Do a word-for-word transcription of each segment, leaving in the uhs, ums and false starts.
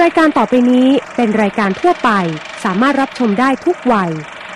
ายการต่อไปนี้เป็นรายการทั่วไปสามารถรับชมได้ทุกวัย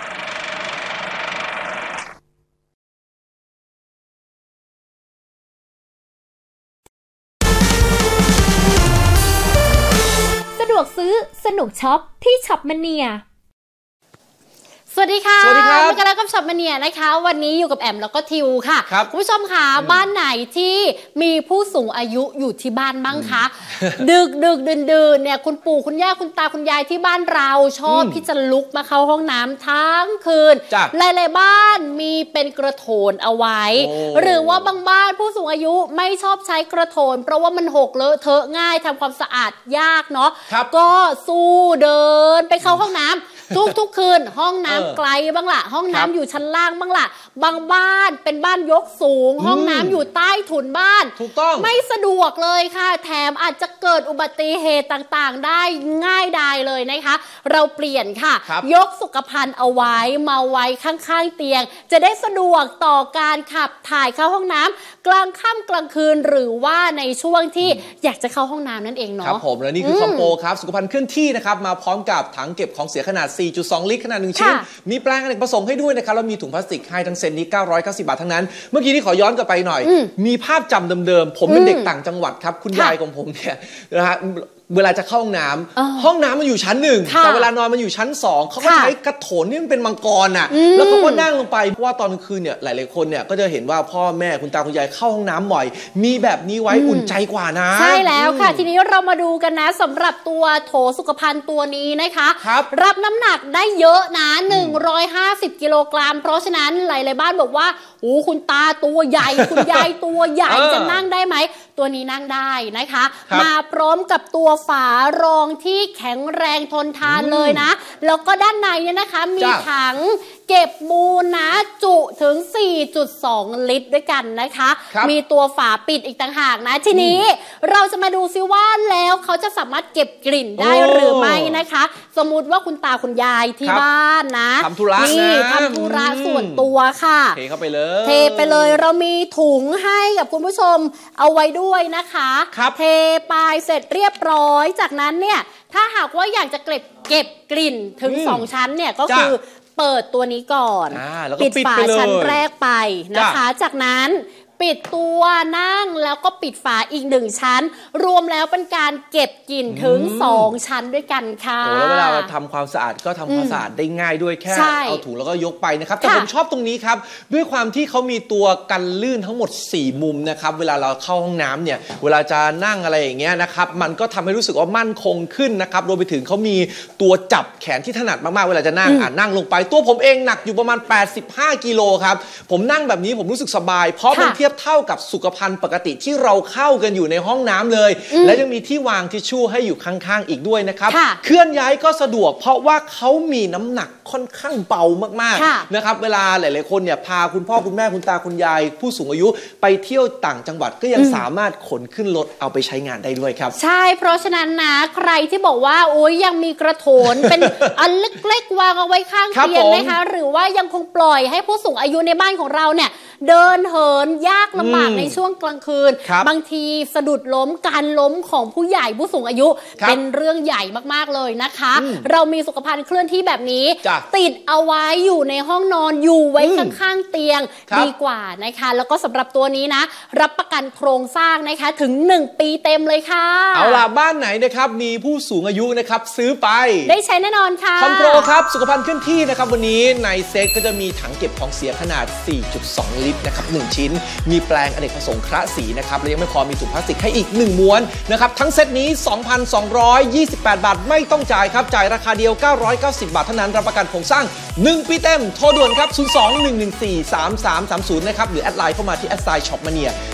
สะดวกซื้อสนุกช็อปที่ช็อปมเนียสวัสดีค่ะสวัสดีครับมากันแล้วกับช็อปมเนียนะคะวันนี้อยู่กับแอมแล้วก็ทิวค่ะคุณผู้ชมค่ะบ้านไหนที่มีผู้สูงอายุอยู่ที่บ้านบ้างคะดึกดึกดื่นดื่นเนี่ยคุณปู่คุณย่าคุณตาคุณยายที่บ้านเราชอบที่จะลุกมาเข้าห้องน้ำทั้งคืนหลายๆบ้านมีเป็นกระโถนเอาไว้หรือว่าบางบ้านผู้สูงอายุไม่ชอบใช้กระโถนเพราะว่ามันหกเลอะเทอะง่ายทำความสะอาดยากเนาะก็สู้เดินไปเข้าห้องน้ำทุกทุกคืนห้องน้ำไกลบ้างล่ะห้องน้ำอยู่ชั้นล่างบ้างล่ะบางบ้านเป็นบ้านยกสูงห้องน้ำอยู่ใต้ถุนบ้านถูกต้องไม่สะดวกเลยค่ะแถมอาจจะเกิดอุบัติเหตุต่างๆได้ง่ายดายเลยนะคะเราเปลี่ยนค่ะยกสุขภัณฑ์เอาไว้มาไว้ข้างๆเตียงจะได้สะดวกต่อการขับถ่ายเข้าห้องน้ำกลางค่ำกลางคืนหรือว่าในช่วงที่อยากจะเข้าห้องน้ำนั่นเองเนาะครับผมและนี่คือคอมโบครับสุขภัณฑ์เคลื่อนที่นะครับมาพร้อมกับถังเก็บของเสียขนาด สี่จุดสอง ลิตรขนาดหนึ่งชิ้นมีแปลงอเนกประสงค์ให้ด้วยนะครับแล้วมีถุงพลาสติกให้ทั้งเซนนี้เก้าร้อยเก้าสิบบาททั้งนั้นเมื่อกี้ที่ขอย้อนกลับไปหน่อยมีภาพจำเดิมๆผมเป็นเด็กต่างจังหวัดครับคุณยายของผมเนี่ยนะฮะเวลาจะเข้าห้องน้ำห้องน้ำมันอยู่ชั้นหนึ่งแต่เวลานอนมันอยู่ชั้นสองเขาก็ใช้กระโถนนี่มันเป็นมังกรอ่ะแล้วเขาก็นั่งลงไปเพราะว่าตอนกลางคืนเนี่ยหลายๆคนเนี่ยก็จะเห็นว่าพ่อแม่คุณตาคุณยายเข้าห้องน้ำบ่อยมีแบบนี้ไว้อุ่นใจกว่านะใช่แล้วค่ะทีนี้เรามาดูกันนะสำหรับตัวโถสุขภัณฑ์ตัวนี้นะคะรับน้ำหนักได้เยอะนะหนึ่งร้อยห้าสิบกิโลกรัมเพราะฉะนั้นหลายๆบ้านบอกว่าโอ้คุณตาตัวใหญ่คุณยายตัวใหญ่จะนั่งได้ไหมตัวนี้นั่งได้นะคะมาพร้อมกับตัวฝารองที่แข็งแรงทนทานเลยนะแล้วก็ด้านในเนี่ยนะคะมีถังเก็บมูลนะจุถึง สี่จุดสอง ลิตรด้วยกันนะคะมีตัวฝาปิดอีกต่างหากนะทีนี้เราจะมาดูซิว่าแล้วเขาจะสามารถเก็บกลิ่นได้หรือไม่นะคะสมมุติว่าคุณตาคุณยายที่บ้านนะทำธุระนี่ทำธุระส่วนตัวค่ะเทเข้าไปเลยเทไปเลยเรามีถุงให้กับคุณผู้ชมเอาไว้ด้วยนะคะเทไปเสร็จเรียบร้อยจากนั้นเนี่ยถ้าหากว่าอยากจะเก็บเก็บกลิ่นถึงสองชั้นเนี่ยก็คือเปิดตัวนี้ก่อนปิดฝาชั้นแรกไปนะคะจากนั้นปิดตัวนั่งแล้วก็ปิดฝาอีกหนึ่งชั้นรวมแล้วเป็นการเก็บกลิ่นถึงสองชั้นด้วยกันค่ะโอ้แล้วเวลาเราทำความสะอาดก็ทำความสะอาดได้ง่ายด้วยแค่เอาถุงแล้วก็ยกไปนะครับแต่ผมชอบตรงนี้ครับด้วยความที่เขามีตัวกันลื่นทั้งหมดสี่มุมนะครับเวลาเราเข้าห้องน้ำเนี่ยเวลาจะนั่งอะไรอย่างเงี้ยนะครับมันก็ทำให้รู้สึกว่ามั่นคงขึ้นนะครับรวมไปถึงเขามีตัวจับแขนที่ถนัดมากๆเวลาจะนั่งอ่านั่งลงไปตัวผมเองหนักอยู่ประมาณแปดสิบห้ากิโลครับผมนั่งแบบนี้ผมรู้สึกสบายเพราะมันเทียบเท่ากับสุขภัณฑ์ปกติที่เราเข้ากันอยู่ในห้องน้ำเลยและยังมีที่วางทิชชู่ให้อยู่ข้างๆอีกด้วยนะครับเคลื่อนย้ายก็สะดวกเพราะว่าเขามีน้ำหนักค่อนข้างเบามากๆนะครับเวลาหลายๆคนเนี่ยพาคุณพ่อคุณแม่คุณตาคุณยายผู้สูงอายุไปเที่ยวต่างจังหวัดก็ยังสามารถขนขึ้นรถเอาไปใช้งานได้ด้วยครับใช่เพราะฉะนั้นนะใครที่บอกว่าโอ้ยยังมีกระโถน เป็นอันเล็กๆวางเอาไว้ข้างเตียงนะคะหรือว่ายังคงปล่อยให้ผู้สูงอายุในบ้านของเราเนี่ยเดินเหินยากลำบากในช่วงกลางคืนบางทีสะดุดล้มการล้มของผู้ใหญ่ผู้สูงอายุเป็นเรื่องใหญ่มากๆเลยนะคะเรามีสุขภัณฑ์เคลื่อนที่แบบนี้ติดเอาไว้อยู่ในห้องนอนอยู่ไว้ข้างๆเตียงดีกว่านะคะแล้วก็สำหรับตัวนี้นะรับประกันโครงสร้างนะคะถึงหนึ่งปีเต็มเลยค่ะเอาล่ะบ้านไหนนะครับมีผู้สูงอายุนะครับซื้อไปได้ใช้แน่นอนค่ะคอมโปรครับสุขภัณฑ์เคลื่อนที่นะครับวันนี้ในเซ็ตก็จะมีถังเก็บของเสียขนาด สี่จุดสอง ลิตรนะครับหนึ่งชิ้นมีแปลงอเนกประสงค์คระสีนะครับและยังไม่พอมีถุงพลาสติกให้อีกหนึ่งม้วนนะครับทั้งเซตนี้ สองพันสองร้อยยี่สิบแปด บาทไม่ต้องจ่ายครับจ่ายราคาเดียวเก้าร้อยเก้าสิบบาทเท่านั้นรับประกันโครงสร้างหนึ่งปีเต็มโทรด่วนครับศูนย์ สอง หนึ่ง หนึ่ง สี่ สาม สาม สาม ศูนย์นะครับหรือแอดไลน์เข้ามาที่แอดไซน์ช็อปมาเนีย